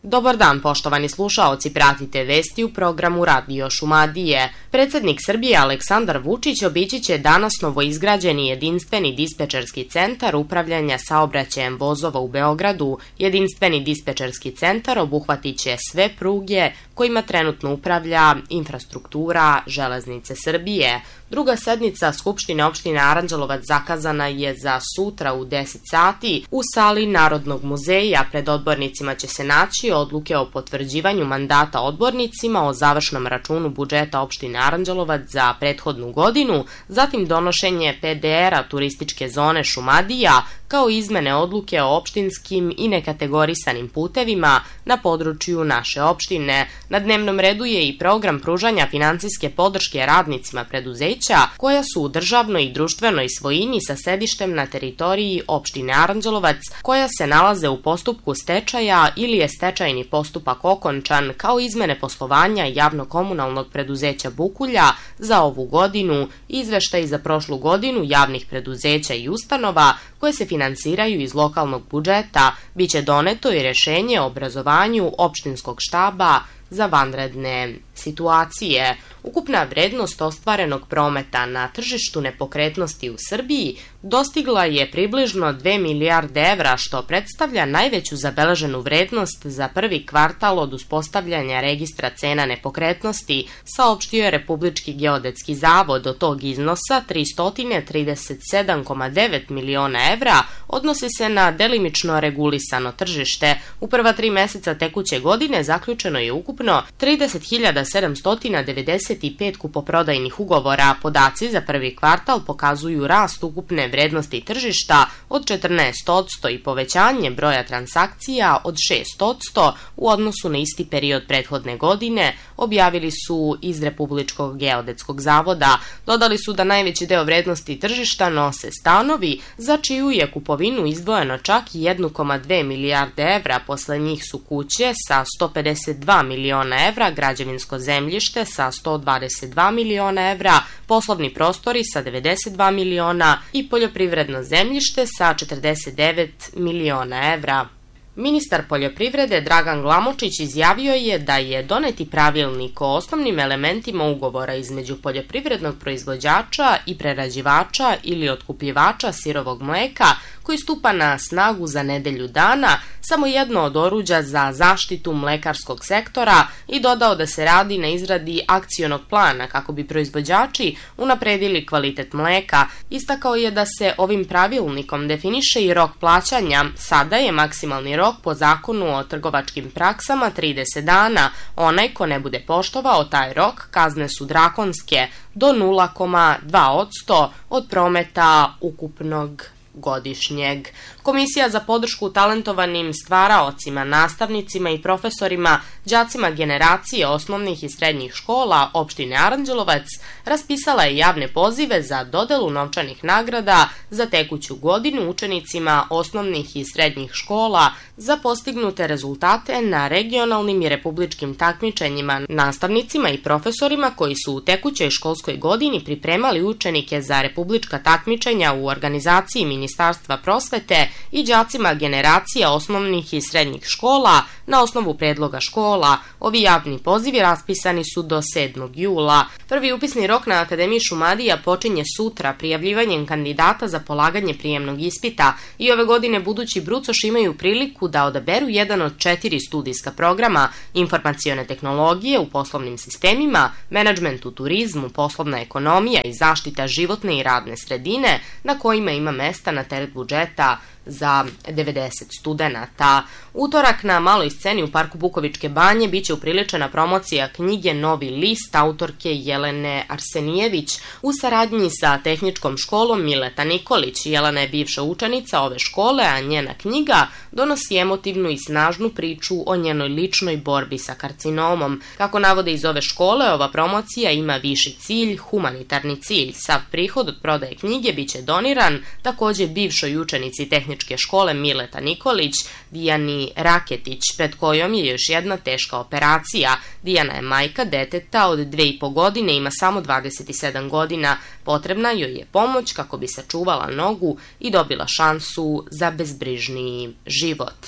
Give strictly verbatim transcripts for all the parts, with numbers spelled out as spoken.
Dobar dan, poštovani slušaoci, pratite vesti u programu Radio Šumadije. Predsednik Srbije Aleksandar Vučić obići će danas novoizgrađeni jedinstveni dispečerski centar upravljanja saobraćajem vozova u Beogradu. Jedinstveni dispečerski centar obuhvatit će sve pruge kojima trenutno upravlja infrastruktura Železnice Srbije. Druga sednica Skupštine opštine Aranđelovac zakazana je za sutra u deset sati u sali Narodnog muzeja. Pred odbornicima će se naći odluke o potvrđivanju mandata odbornicima, o završnom računu budžeta opštine Aranđelovac za prethodnu godinu, zatim donošenje P D R-a turističke zone Šumadija, kao izmene odluke o opštinskim i nekategorisanim putevima na području naše opštine. Na dnevnom redu je i program pružanja finansijske podrške radnicima preduzeća koja su u državnoj i društvenoj svojini sa sedištem na teritoriji opštine Aranđelovac, koja se nalaze u postupku stečaja ili je stečajni postupak okončan, kao izmene poslovanja javno-komunalnog preduzeća Bukulja za ovu godinu, izveštaj za prošlu godinu javnih preduzeća i ustanova koje se finansiraju iz lokalnog budžeta. Biće doneto i rešenje o obrazovanju opštinskog štaba za vanredne situacije. Ukupna vrednost ostvarenog prometa na tržištu nepokretnosti u Srbiji dostigla je približno dve milijarde evra, što predstavlja najveću zabeleženu vrednost za prvi kvartal od uspostavljanja registra cena nepokretnosti, saopštio je Republički geodetski zavod. Od tog iznosa tristo trideset sedam zarez devet miliona evra odnosi se na delimično regulisano tržište. U prva tri meseca tekuće godine zaključeno je ukupno trideset hiljada sedamsto devedeset pet kupoprodajnih ugovora. Podaci za prvi kvartal pokazuju rast ukupne vrednosti tržišta od četrnaest posto i povećanje broja transakcija od šest posto u odnosu na isti period prethodne godine, objavili su iz Republičkog geodetskog zavoda. Dodali su da najveći deo vrednosti tržišta nose stanovi, za čiju je kupovinu izdvojeno čak jedan zarez dve milijarde evra. Posle njih su kuće sa sto pedeset dva miliona evra, građevinsko zemljište sa sto dvadeset dva miliona evra, poslovni prostori sa devedeset dva miliona i poljoprivredno zemljište sa četrdeset devet miliona evra. Ministar poljoprivrede Dragan Glamočić izjavio je da je doneti pravilnik o osnovnim elementima ugovora između poljoprivrednog proizvođača i prerađivača ili otkupljivača sirovog mleka, koji stupa na snagu za nedelju dana, samo jedno od oruđa za zaštitu mlekarskog sektora, i dodao da se radi na izradi akcionog plana kako bi proizvođači unapredili kvalitet mleka. Istakao je da se ovim pravilnikom definiše i rok plaćanja. Sada je maksimalni rok po zakonu o trgovačkim praksama trideset dana. Onaj ko ne bude poštovao taj rok, kazne su drakonske, do nula zarez dva posto od prometa ukupnog godišnjeg. Komisija za podršku talentovanim stvaraocima, nastavnicima i profesorima, đacima generacije osnovnih i srednjih škola opštine Aranđelovac raspisala je javne pozive za dodelu novčanih nagrada za tekuću godinu učenicima osnovnih i srednjih škola za postignute rezultate na regionalnim i republičkim takmičenjima, nastavnicima i profesorima koji su u tekućoj školskoj godini pripremali učenike za republička takmičenja u organizaciji Ministarstva prosvete i đacima generacija osnovnih i srednjih škola na osnovu predloga škola. Ovi javni pozivi raspisani su do sedmog jula. Prvi upisni rok na Akademiji Šumadija počinje sutra prijavljivanjem kandidata za polaganje prijemnog ispita i ove godine budući brucoši imaju priliku da odaberu jedan od četiri studijska programa: informacione tehnologije u poslovnim sistemima, menadžment u turizmu, poslovna ekonomija i zaštita životne i radne sredine, na kojima ima mesta na teret budžeta za devedeset studenata. Utorak na maloj sceni u parku Bukovičke banje biće upriličena promocija knjige Novi list autorke Jelene Arsenijević u saradnji sa tehničkom školom Mileta Nikolić. Jelena je bivša učenica ove škole, a njena knjiga donosi emotivnu i snažnu priču o njenoj ličnoj borbi sa karcinomom. Kako navode iz ove škole, ova promocija ima viši cilj, humanitarni cilj. Sav prihod od prodaje knjige biće doniran takođe bivšoj učenici tehničke škole Mileta Nikolić, Dijani Raketić, pred kojom je još jedna teška operacija. Dijana je majka deteta od dve i po godine, ima samo dvadeset sedam godina. Potrebna joj je pomoć kako bi sačuvala nogu i dobila šansu za bezbrižniji život.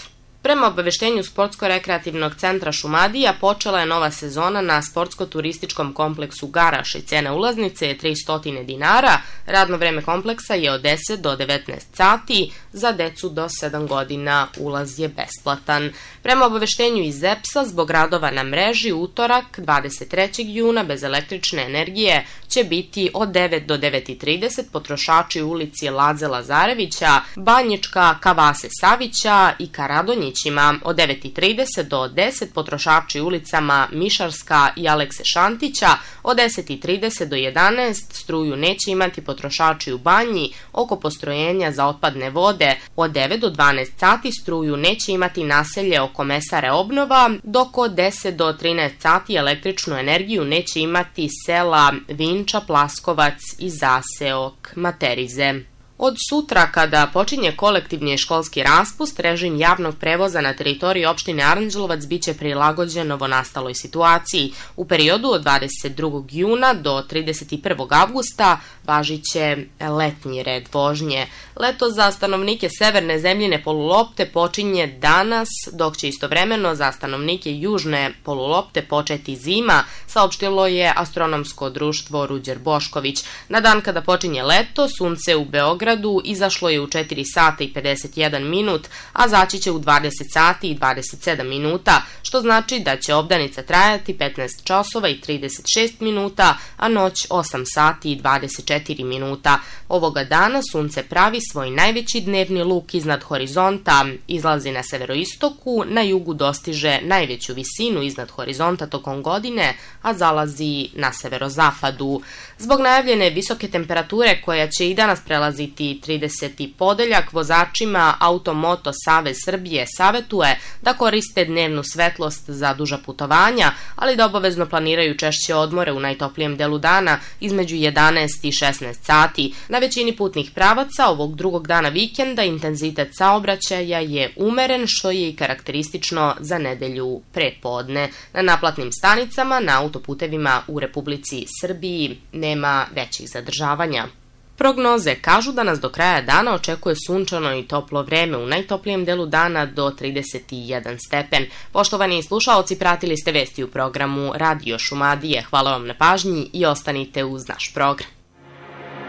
Prema obaveštenju Sportsko-rekreativnog centra Šumadija, počela je nova sezona na sportsko-turističkom kompleksu Garaš i cena ulaznice je tristo dinara, radno vreme kompleksa je od deset do devetnaest sati, za decu do sedam godina ulaz je besplatan. Prema obaveštenju iz E P S-a, zbog radova na mreži, utorak dvadeset trećeg juna bez električne energije će biti od devet do devet i trideset potrošači u ulici Laze Lazarevića, Banjička, Kavase Savića i Karadonjićima, od devet i trideset do deset potrošači ulicama Mišarska i Alekse Šantića, od deset i trideset do jedanaest struju neće imati potrošači u Banji oko postrojenja za otpadne vode, od devet do dvanaest sati struju neće imati naselje oko Mesare Obnova, dok od deset do trinaest sati električnu energiju neće imati sela Vinča, Plaskovac i zaseok Materize. Od sutra, kada počinje kolektivni školski raspust, režim javnog prevoza na teritoriji opštine Aranđelovac biće prilagođen novonastaloj situaciji. U periodu od dvadeset drugog juna do trideset prvog avgusta važiće letnji red vožnje. Leto za stanovnike severne zemljine polulopte počinje danas, dok će istovremeno za stanovnike južne polulopte početi zima, saopštilo je astronomsko društvo Ruđer Bošković. Na dan kada počinje leto, sunce u Beogradu izašlo je u četiri sata i pedeset jedan minut, a zaći će u dvadeset sati i dvadeset sedam minuta, što znači da će obdanica trajati petnaest časova i trideset šest minuta, a noć osam sati i dvadeset četiri minuta. Ovoga dana sunce pravi svoj najveći dnevni luk iznad horizonta, izlazi na severoistoku, na jugu dostiže najveću visinu iznad horizonta tokom godine, a zalazi na severozapadu. Zbog najavljene visoke temperature koja će i danas prelaziti trideseti podeljak, vozačima Automoto Savez Srbije savetuje da koriste dnevnu svetlost za duža putovanja, ali da obavezno planiraju češće odmore u najtoplijem delu dana između jedanaest i šesnaest sati. Na većini putnih pravaca ovog drugog dana vikenda intenzitet saobraćaja je umeren, što je i karakteristično za nedelju prepodne. Na naplatnim stanicama na autoputevima u Republici Srbiji nema većih zadržavanja. Prognoze kažu da nas do kraja dana očekuje sunčano i toplo vreme, u najtoplijem delu dana do trideset jedan stepen. Poštovani slušaoci, pratili ste vesti u programu Radio Šumadije. Hvala vam na pažnji i ostanite uz naš program.